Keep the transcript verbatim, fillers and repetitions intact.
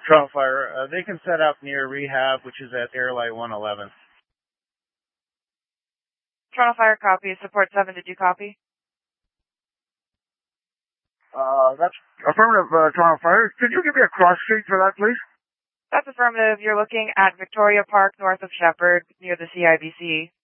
Toronto Fire, uh, they can set up near rehab, which is at Airlight one eleven. Toronto Fire, copy. Support seven, did you copy? Uh, that's affirmative, uh, Toronto Fire. Could you give me a cross street for that, please? That's affirmative. You're looking at Victoria Park, north of Shepherd, near the C I B C.